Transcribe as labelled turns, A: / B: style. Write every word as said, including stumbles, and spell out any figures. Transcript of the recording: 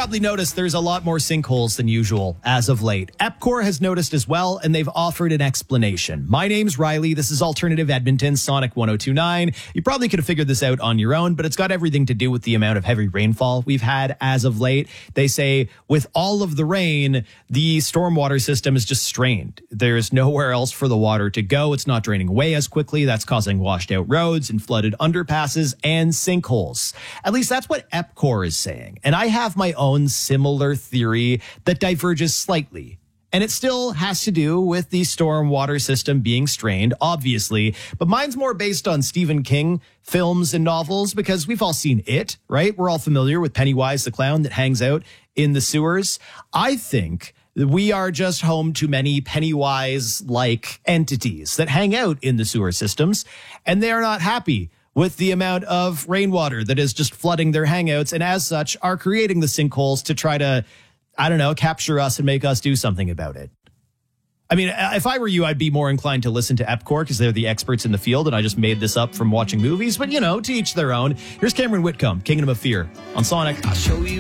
A: probably noticed there's a lot more sinkholes than usual as of late. EPCOR has noticed as well, and they've offered an explanation. My name's Riley. This is Alternative Edmonton, Sonic one oh two point nine. You probably could have figured this out on your own, but it's got everything to do with the amount of heavy rainfall we've had as of late. They say with all of the rain, the stormwater system is just strained. There's nowhere else for the water to go. It's not draining away as quickly. That's causing washed out roads and flooded underpasses and sinkholes. At least that's what EPCOR is saying. And I have my own similar theory that diverges slightly. And it still has to do with the stormwater system being strained, obviously. But mine's more based on Stephen King films and novels because we've all seen it, right? We're all familiar with Pennywise the clown that hangs out in the sewers. I think we are just home to many Pennywise-like entities that hang out in the sewer systems, and they are not happy with the amount of rainwater that is just flooding their hangouts, and as such are creating the sinkholes to try to, I don't know, capture us and make us do something about it. I mean, if I were you, I'd be more inclined to listen to EPCOR because they're the experts in the field, and I just made this up from watching movies. But, you know, to each their own. Here's Cameron Whitcomb, Kingdom of Fear, on Sonic.
B: I'll show you